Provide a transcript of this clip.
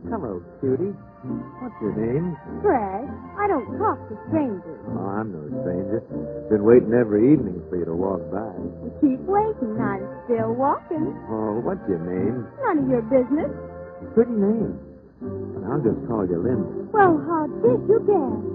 Hello, cutie. What's your name? Fred, I don't talk to strangers. Oh, I'm no stranger. Been waiting every evening for you to walk by. Keep waiting. I'm still walking. Oh, what's your name? None of your business. Pretty name. But I'll just call you Linda. Well, how did you guess?